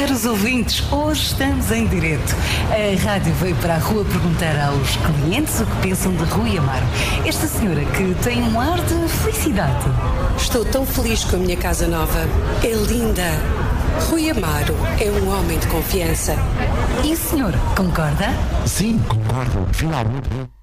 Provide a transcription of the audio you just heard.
Caros ouvintes, hoje estamos em direto. A rádio veio para a rua perguntar aos clientes o que pensam de Rui Amaro. Esta senhora que tem um ar de felicidade. Estou tão feliz com a minha casa nova. É linda. Rui Amaro é um homem de confiança. E o senhor, concorda? Sim, concordo. Finalmente.